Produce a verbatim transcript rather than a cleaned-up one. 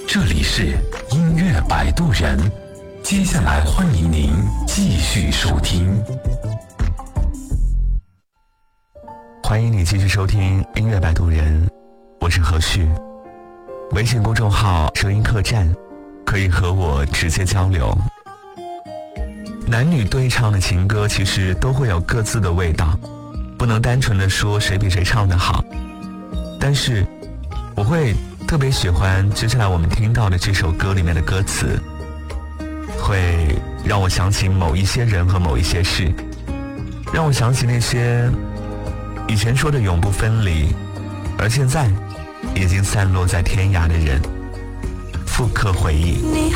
这里是音乐摆渡人，接下来欢迎您继续收听。 欢迎你继续收听音乐摆渡人，我是何旭。微信公众号声音客栈可以和我直接交流。男女对唱的情歌其实都会有各自的味道，不能单纯的说谁比谁唱得好。但是我会特别喜欢接下来我们听到的这首歌里面的歌词，会让我想起某一些人和某一些事，让我想起那些以前说的永不分离，而现在已经散落在天涯的人，复刻回忆。 你